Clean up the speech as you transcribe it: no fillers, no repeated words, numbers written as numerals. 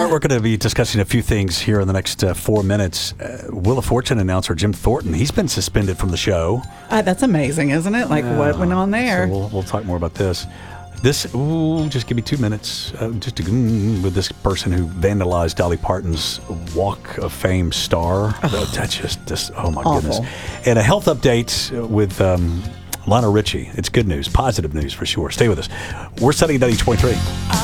We're going to be discussing a few things here in the next 4 minutes. Wheel of Fortune announcer Jim Thornton, he's been suspended from the show. That's amazing, isn't it? Like, what went on there? So we'll talk more about this. Just give me 2 minutes. With this person who vandalized Dolly Parton's Walk of Fame star. That's just oh my Awful. goodness. And a health update with Lionel Richie. It's good news, positive news for sure. Stay with us. We're Sunny 90.3.